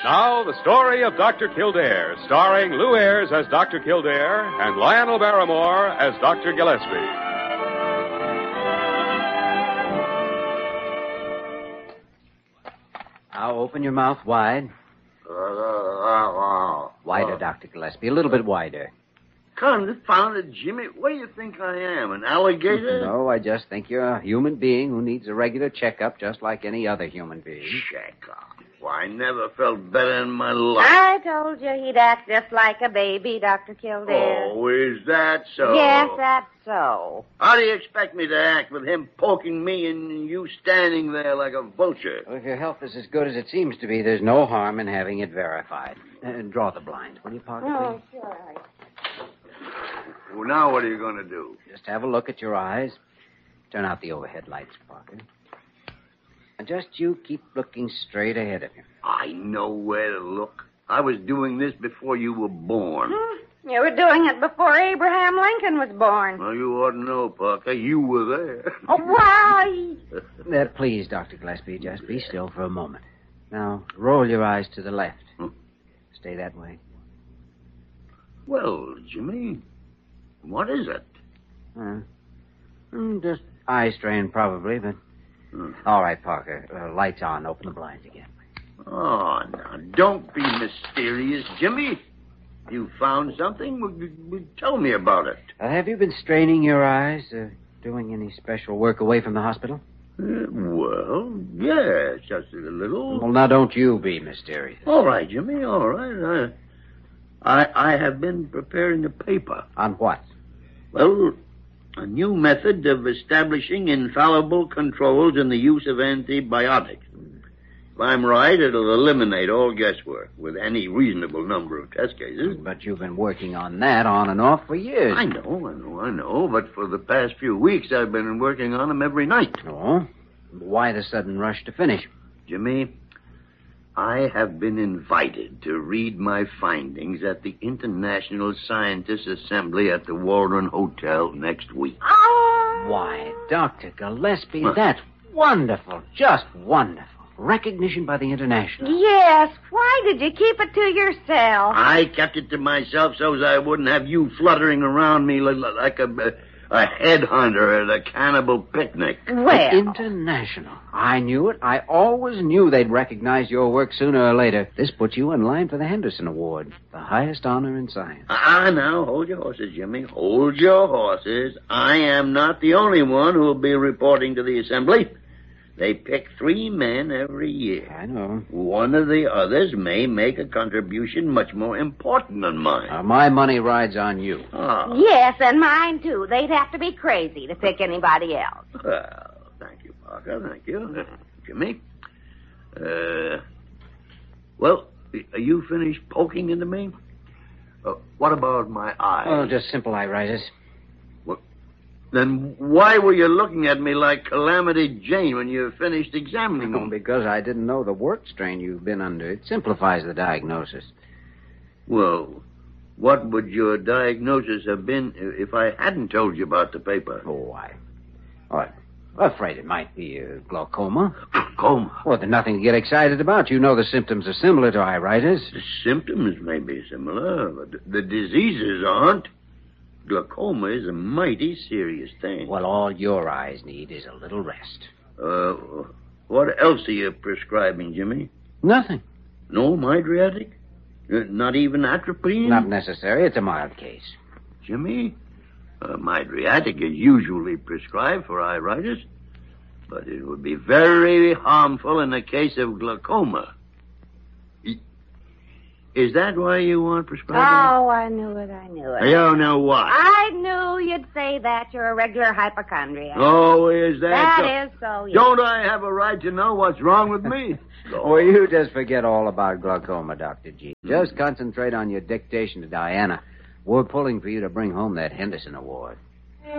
Now, the story of Dr. Kildare, starring Lou Ayres as Dr. Kildare and Lionel Barrymore as Dr. Gillespie. Now, open your mouth wide. Wider, Dr. Gillespie. A little bit wider. Confounded, Jimmy. What do you think I am, an alligator? No, I just think you're a human being who needs a regular checkup just like any other human being. Checkup? Why, I never felt better in my life. I told you he'd act just like a baby, Dr. Kildare. Oh, is that so? Yes, that's so. How do you expect me to act with him poking me and you standing there like a vulture? Well, if your health is as good as it seems to be, there's no harm in having it verified. Draw the blind. Will you, Parker, Oh, please? sure. Well, now what are you going to do? Just have a look at your eyes. Turn out the overhead lights, Parker. And just you keep looking straight ahead of you. I know where to look. I was doing this before you were born. You were doing it before Abraham Lincoln was born. Well, you ought to know, Parker. You were there. Oh, why? Please, Dr. Gillespie, just be still for a moment. Now, roll your eyes to the left. Stay that way. Well, Jimmy, what is it? Just eye strain, probably, but... All right, Parker. Lights on. Open the blinds again. Oh, now, don't be mysterious, Jimmy. You found something? Tell me about it. Have you been straining your eyes? Doing any special work away from the hospital? Well, yes, just a little. Well, now, don't you be mysterious. All right, Jimmy, all right. I have been preparing a paper. On what? Well, a new method of establishing infallible controls in the use of antibiotics. If I'm right, it'll eliminate all guesswork with any reasonable number of test cases. But you've been working on that on and off for years. I know. But for the past few weeks, I've been working on them every night. Oh? Why the sudden rush to finish? Jimmy, I have been invited to read my findings at the International Scientists' Assembly at the Waldron Hotel next week. Oh! Why, Dr. Gillespie, that's wonderful. Just wonderful. Recognition by the International. Yes. Why did you keep it to yourself? I kept it to myself so as I wouldn't have you fluttering around me like a headhunter at a cannibal picnic. Well. International. I knew it. I always knew they'd recognize your work sooner or later. This puts you in line for the Henderson Award, the highest honor in science. Now, hold your horses, Jimmy. Hold your horses. I am not the only one who will be reporting to the Assembly. They pick 3 men every year. I know. One of the others may make a contribution much more important than mine. My money rides on you. Oh. Yes, and mine, too. They'd have to be crazy to pick anybody else. Well, thank you, Parker. Thank you. Jimmy. Well, are you finished poking into me? What about my eye? Oh, just simple iritis. Then why were you looking at me like Calamity Jane when you finished examining them? Because I didn't know the work strain you've been under. It simplifies the diagnosis. Well, what would your diagnosis have been if I hadn't told you about the paper? Oh, I'm afraid it might be glaucoma. Glaucoma? Well, there's nothing to get excited about. You know the symptoms are similar to iritis. The symptoms may be similar, but the diseases aren't. Glaucoma is a mighty serious thing. Well, all your eyes need is a little rest. What else are you prescribing, Jimmy? Nothing. No mydriatic? Not even atropine? Not necessary. It's a mild case. Jimmy, mydriatic is usually prescribed for iritis, but it would be very harmful in the case of glaucoma. Is that why you want prescribing? Oh, I knew it. You know what? I knew you'd say that. You're a regular hypochondriac. Oh, is that so? That is so, yes. Don't I have a right to know what's wrong with me? Well, you just forget all about glaucoma, Dr. G. Just concentrate on your dictation to Diana. We're pulling for you to bring home that Henderson Award.